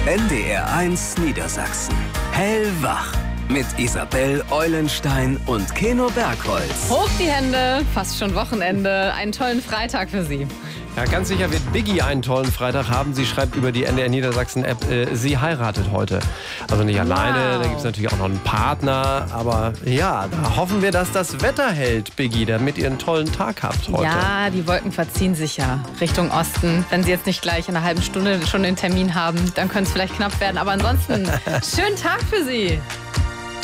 NDR1 Niedersachsen. Hellwach. Mit Isabel Eulenstein und Keno Bergholz. Hoch die Hände, fast schon Wochenende. Einen tollen Freitag für Sie. Ja, ganz sicher wird Biggie einen tollen Freitag haben. Sie schreibt über die NDR Niedersachsen-App, sie heiratet heute. Also nicht alleine, da gibt es natürlich auch noch einen Partner. Aber ja, da hoffen wir, dass das Wetter hält, Biggie, damit ihr einen tollen Tag habt heute. Ja, die Wolken verziehen sich ja Richtung Osten. Wenn Sie jetzt nicht gleich in einer halben Stunde schon den Termin haben, dann könnte es vielleicht knapp werden. Aber ansonsten, schönen Tag für Sie.